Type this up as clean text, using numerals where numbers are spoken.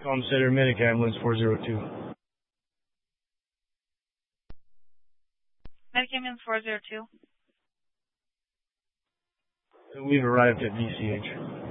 Calm Center, Medic Ambulance 402. Medic Ambulance 402. We've arrived at VCH.